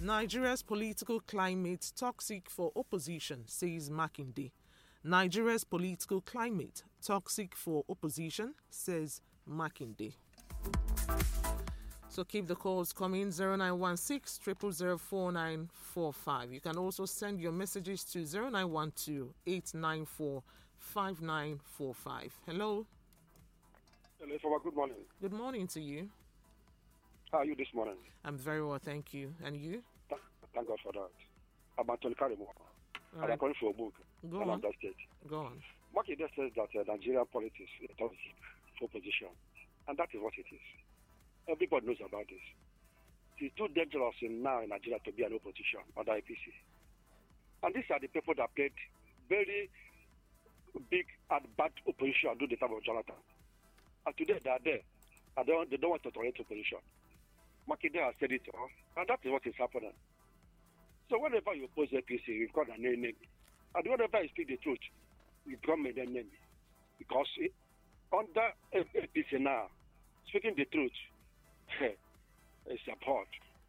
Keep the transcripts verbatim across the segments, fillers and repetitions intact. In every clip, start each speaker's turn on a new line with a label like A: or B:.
A: Nigeria's political climate toxic for opposition, says Makinde. Nigeria's political climate toxic for opposition, says Makinde. So keep the calls coming, zero nine one six, zero zero zero, four nine four five. You can also send your messages to zero nine one two, eight nine four, five nine four five. Hello.
B: Hello, Fama, good morning.
A: Good morning to you.
B: How are you this morning?
A: I'm very well, thank you. And you?
B: Th- Thank God for that. I'm Anthony Karimo.
A: All
B: I'm
A: right.
B: calling for a book.
A: Go
B: I'm
A: on.
B: that state.
A: Go on.
B: Makinde says that uh, Nigerian politics is toxic for opposition. And that is what it is. Everybody knows about this. It is too dangerous in now in Nigeria to be an opposition under A P C. And these are the people that played very big and bad opposition during the time of Jonathan. And today they are there. And they don't, they don't want to tolerate opposition. Makinde has said it all, and that is what is happening. So whenever you oppose A P C, you become an enemy. And whenever you speak the truth, you become an enemy. Because it, under A P C now, speaking the truth is abhorred.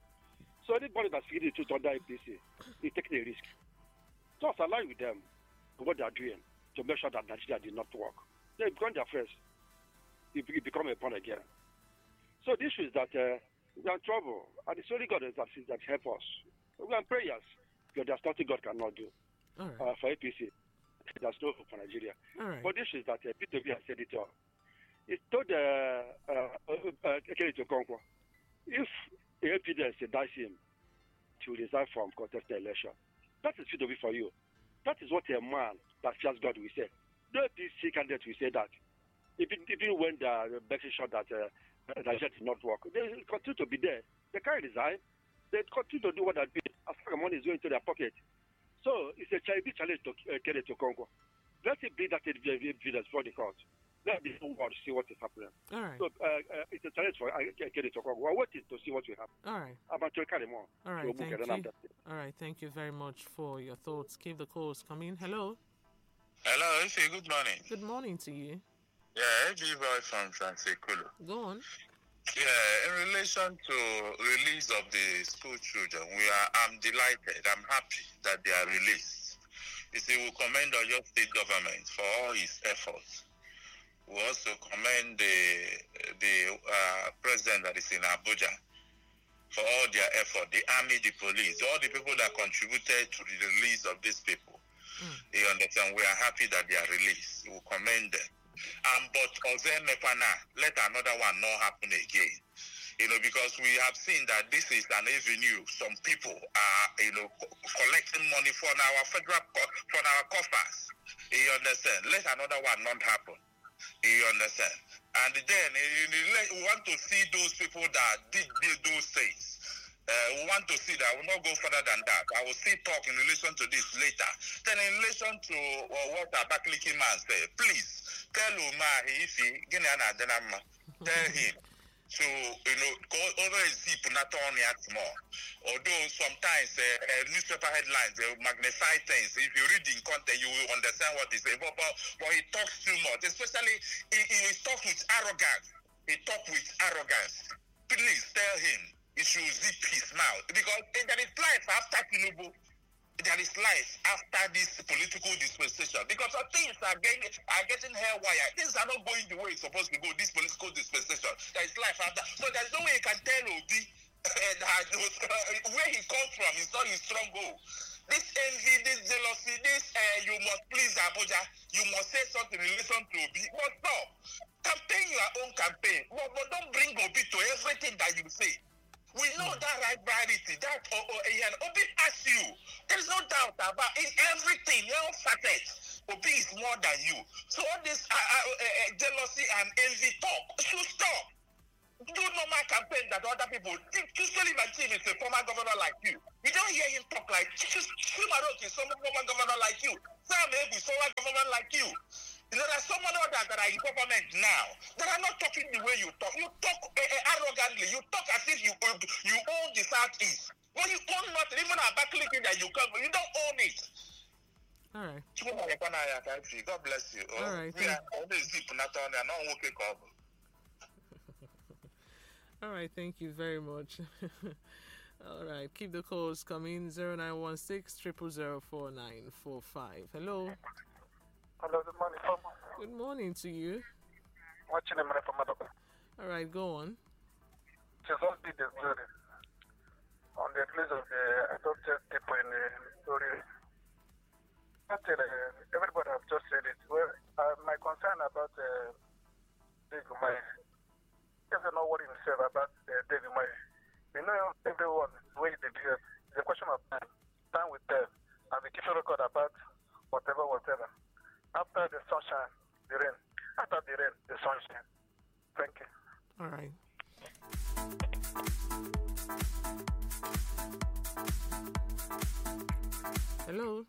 B: So anybody that's speaking the truth under A P C, is taking a risk. Just align with them to what they are doing to make sure that Nigeria did not work. They become their friends. You become a pawn again. So the issue is that uh, we are in trouble, and it's only God that, that help us. We are in prayers, because there's nothing God cannot do.
A: All right.
B: Uh, for A P C, there's no hope for Nigeria.
A: All right.
B: But the issue is that uh, P two B has said it all. He told uh, uh, uh, Ekele Tokonkwo, if A P D sedites him to resign from contested election, that is P two B for you. That is what a man that fears God will say. No A P C candidate will say that. Even, even when the election showed that uh, Nigeria did not work, they will continue to be there. They can't resign. They continue to do what they're doing as far as money is going to their pocket. So it's a big challenge to uh, get it to Congo. Let it be that evidence for the court. Let the whole world see what is happening.
A: All right.
B: So uh, uh, it's a challenge for uh, get it to Congo. We're waiting to see what will happen.
A: All right.
B: I'm going to carry more.
A: All right. Thank you. All right. Thank you very much for your thoughts. Keep the calls coming. Hello.
C: Hello, Ife. Good morning.
A: Good morning to you.
C: Yeah, A B boy from Transekulu.
A: Go on.
C: Yeah, in relation to release of the school children, we are. I'm delighted. I'm happy that they are released. You see, we commend your state government for all its efforts. We also commend the the uh, president that is in Abuja for all their effort. The army, the police, all the people that contributed to the release of these people. Mm. You understand? We are happy that they are released. We commend them. Um, but let another one not happen again. You know, because we have seen that this is an avenue. Some people are, you know, co- collecting money from our federal, co- from our coffers. You understand? Let another one not happen. You understand? And then you, we want to see those people that did, did those things. Uh, we want to see that. I will not go further than that. I will still talk in relation to this later. Then in relation to uh, what Abakaliki man said, please tell Umar if he tell him to, you know, go over a zip not on it more. Although sometimes uh, uh, newspaper headlines they magnify things. If you read in content, you will understand what he said. But, but, but he talks too much. Especially he, he talks with arrogance. He talks with arrogance. Please tell him he should zip his mouth, because there is life after Tinubu. There is life after this political dispensation, because things are getting are getting haywire. Things are not going the way it's supposed to go. This political dispensation, there is life after. So there is no way you can tell Obi that where he comes from is not his stronghold. This envy, this jealousy, this uh, you must please Abuja. You must say something in relation to Obi. But no, campaign your own campaign. But, but don't bring Obi to everything that you say. We know that rivalry, that oh, oh, and Obi asks you. There is no doubt about in everything, in all facets. Obi is more than you. So all this uh, uh, uh, jealousy and envy talk should stop. Do normal campaign that other people. Usually, my team is a former governor like you. We don't hear him talk like Shumarok is some former governor like you. Sam Ebu is former governor like you. You know, there's so many others that are in government now that are not talking the way you talk. You talk uh, uh, arrogantly. You talk as if you uh, you own the Southeast. Well, you own nothing. Even a Abakaliki that you come, you don't own it.
A: All right.
C: God bless you.
A: All right. All right. Thank you very much. All right, keep the calls coming. zero nine one six, zero zero zero, four nine four five. Hello.
D: Hello, good morning.
A: Good morning to you.
D: Watching a minute from my doctor.
A: All right, go on.
D: Just all did the story on the release of the adopted people in the story. Actually, uh, everybody have just said it. Well, uh, my concern about uh, David Umahi, if you know what himself about uh, David Umahi, you know, everyone, the way they behave, it's a question of time. Time with them. And we keep a record about whatever, whatever. After the sunshine, the rain. After the rain, the sunshine. Thank you.
A: All right. Hello.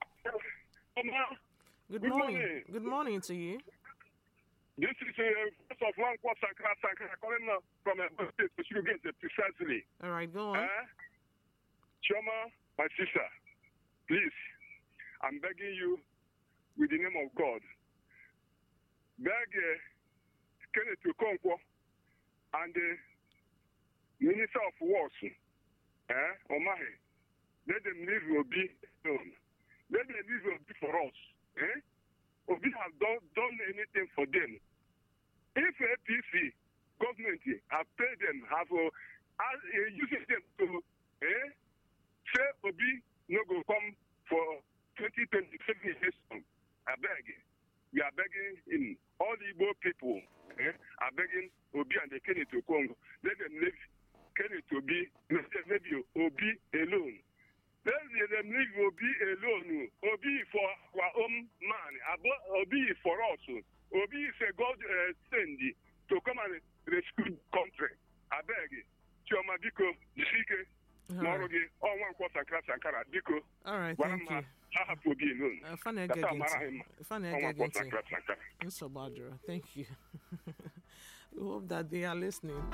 A: Good,
E: Good
A: morning.
E: morning.
A: Good morning to you.
E: This is a uh, of one quarter Sankara Sankara calling now from a state to you get it precisely.
A: All right, go on.
E: Eh? Choma, my sister, please, I'm begging you with the name of God. Beg uh, Kenneth Okonkwo and the Minister of Wars, eh, Omahi, let them leave Obi alone. Let them leave Obi for us. Eh? Obi has done, done anything for them. If A P C government have paid them, have uh, uh, using them to eh, say Obi no go come for twenty twenty-seven election, I beg. We are begging in all the Igbo people eh, are begging Obi and the Kenneth Okongo. Let them leave Kenneth Obi, maybe Obi alone. Let them leave Obi alone. Obi for our own man. Obi is for us. Obi is a God uh, send to come and rescue the country. I beg you. Chioma Biko, Jisike, Morogi, all one quarter Sankara Sankara, Biko.
A: All right, thank you.
E: I have to be alone.
A: Uh, Funny again. Funny again. So Badra. Thank you. We hope that they are listening.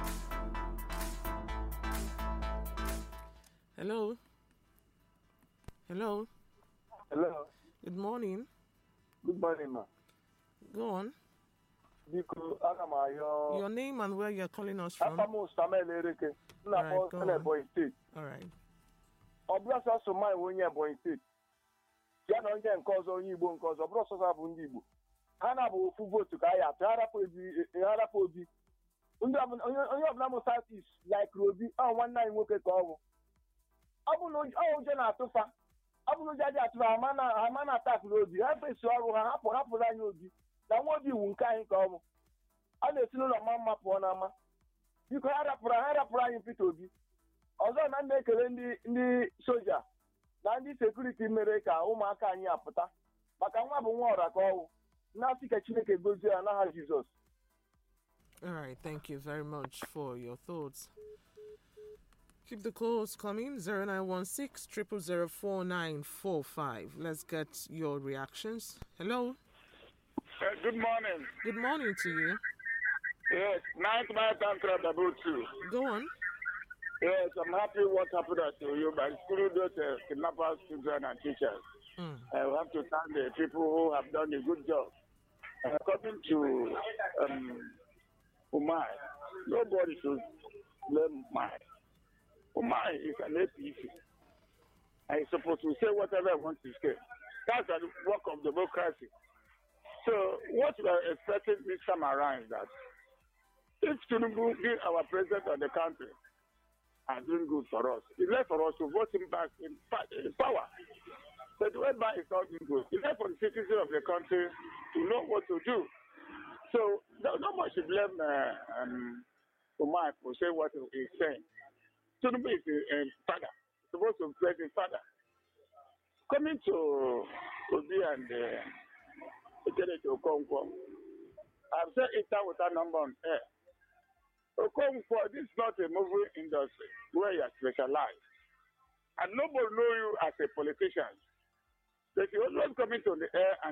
A: Hello. Hello.
D: Hello.
A: Good morning.
D: Good morning, ma.
A: Go on.
D: Biko, ana m ayọ.
A: Your name and where you're calling us from.
D: Aka m Samuel Ereke. Nna
A: Alright,
D: m
A: go
D: Sele
A: on.
D: Ebonyi State.
A: All right.
D: Ọ bụrụ sọsọ ma iwe onye Ebonyi State. Ya na onye nke ọzọ onye Igbo nke ọzọ, ọ bụrụ sọsọ bụ ndị Igbo. Ha na-abụ ofu vootu ka a ya atụ, ha rapụ obi, ha rapụ obi. Ndị ọbụla onye ọbụla m South East like Obi, ọ nwanne anyị nwoke ka ọ bụ. Ọ bụ na ọ ụjọ na-atụfa. Ọ bụ na ụjọ adị atụfa, ha ma na-atakụrụ Obi. Ha fesi ọrụ ha, hapụ hapụrụ anyị Obi. Na nwa Obi iwu nke anyị ka ọ bụ. A na-esi n'ụlọ mma mma pụọ n'ama. Biko ha rapụrụ ha rapụrụ anyị Peter Obi. Ọzọ na na-ekele ndị ndị soja na ndị sekuriti mere ka ụmụaka anyị apụta maka nwa bụ nwa ọra ka ọwụ na-asị ka Chineke gozie ya n'aha Jizọs.
A: All right. Thank you very much for your thoughts. Keep the calls coming. zero nine one six, zero zero zero, four nine four five. Let's get your reactions. Hello.
E: Uh, good morning.
A: Good morning to you.
E: Yes, ninth night and double two.
A: Go on.
E: Yes, I'm happy what happened to you by schooling those uh, kidnappers, children, and teachers.
A: Mm.
E: I have to thank the people who have done a good job. Uh, coming to um, Umar, nobody should blame Umar. Umar is an A P C. And he's supposed to say whatever he wants to say. That's the work of democracy. So what we are expecting this time around is that if Tinubu be our president of the country, and doing good for us. It's left for us to vote him back in, in power. But the way back is not doing good. It's left for the citizens of the country to know what to do. So no, nobody should blame uh, um, Umar for saying what he's saying. Tinubu is a, a father. He's supposed to bless his father. Coming to Obi and uh, Kenneth Okonkwo, I've said it out with a number on air. Okonkwo, this is not a movie industry where you are specialized. And nobody know you as a politician. But you always come into the air and